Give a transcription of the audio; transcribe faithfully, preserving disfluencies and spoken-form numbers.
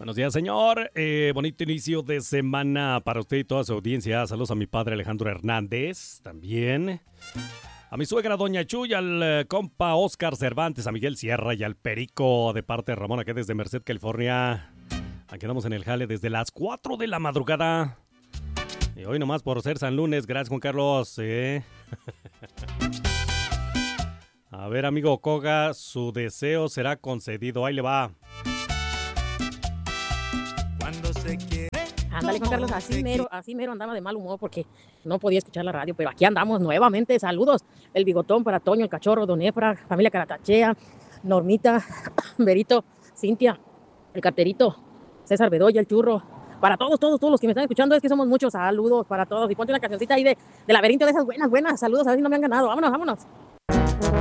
Buenos días, señor. Eh, bonito inicio de semana para usted y toda su audiencia. Saludos a mi padre Alejandro Hernández también. A mi suegra Doña Chuy, al eh, compa Oscar Cervantes, a Miguel Sierra y al Perico de parte de Ramón, aquí desde Merced, California. Aquí andamos en el jale desde las cuatro de la madrugada. Y hoy nomás por ser San Lunes. Gracias, Juan Carlos. Eh. A ver, amigo Koga, su deseo será concedido. Ahí le va. Cuando se quiere. Ándale, Juan Carlos, así mero, así mero andaba de mal humor porque no podía escuchar la radio, pero aquí andamos nuevamente. Saludos, el bigotón para Toño, el cachorro, Don Efra, familia Caratachea, Normita, Berito, Cintia, el carterito, César Bedoya, el churro. Para todos, todos, todos los que me están escuchando, es que somos muchos. Saludos para todos. Y ponte una cancioncita ahí de, de laberinto de esas buenas, buenas. Saludos, a ver si no me han ganado. Vámonos, vámonos.